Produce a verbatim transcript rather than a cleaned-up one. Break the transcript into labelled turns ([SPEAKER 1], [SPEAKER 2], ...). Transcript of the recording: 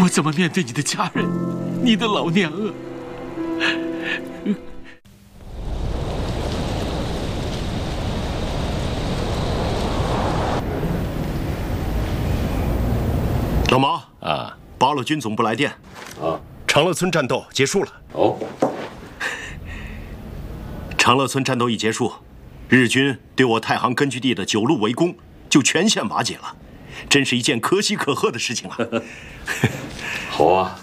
[SPEAKER 1] 我怎么面对你的家人，你的老娘啊？
[SPEAKER 2] 老毛
[SPEAKER 3] 啊，
[SPEAKER 2] 八路军总部来电，
[SPEAKER 3] 啊，
[SPEAKER 2] 长乐村战斗结束了。
[SPEAKER 3] 哦，
[SPEAKER 2] 长乐村战斗一结束，日军对我太行根据地的九路围攻就全线瓦解了，真是一件可喜可贺的事情啊！
[SPEAKER 3] 好啊，